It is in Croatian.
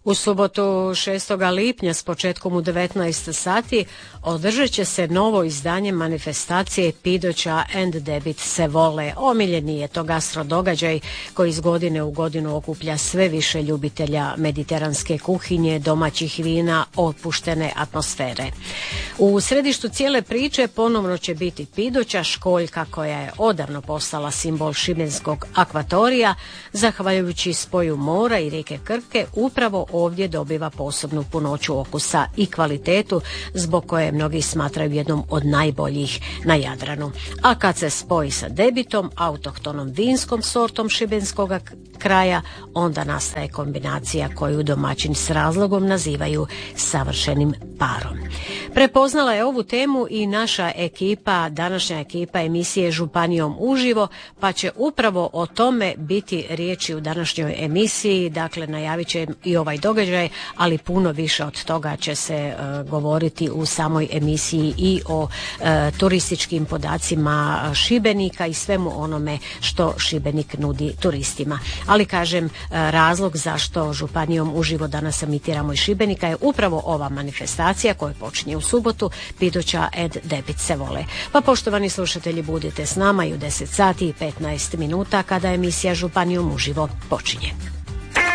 U subotu 6. lipnja s početkom u 19 sati održat će se novo izdanje manifestacije Pidoća and Debit se vole. Omiljeni je to gastro događaj koji iz godine u godinu okuplja sve više ljubitelja mediteranske kuhinje, domaćih vina, opuštene atmosfere. U središtu cijele priče ponovno će biti Pidoća, školjka koja je odavno postala simbol šibenskog akvatorija. Zahvaljujući spoju mora i rijeke Krke, upravo ovdje dobiva posebnu punoću okusa i kvalitetu, zbog koje mnogi smatraju jednom od najboljih na Jadranu. A kad se spoji sa debitom, autohtonom vinskom sortom šibenskog kraja, onda nastaje kombinacija koju domaćin s razlogom nazivaju savršenim parom. Prepoznala je ovu temu i naša ekipa, današnja ekipa emisije Županijom uživo, pa će upravo o tome biti riječi u današnjoj emisiji. Dakle, najavit će i ovaj događaj, ali puno više od toga će se govoriti u samoj emisiji i o turističkim podacima Šibenika i svemu onome što Šibenik nudi turistima. Ali kažem, razlog zašto Županijom uživo danas emitiramo iz Šibenika je upravo ova manifestacija koja počinje u subotu, Pidoća and Debit se vole. Pa poštovani slušatelji, budite s nama i u 10 sati i 15 minuta kada emisija Županijom uživo počinje.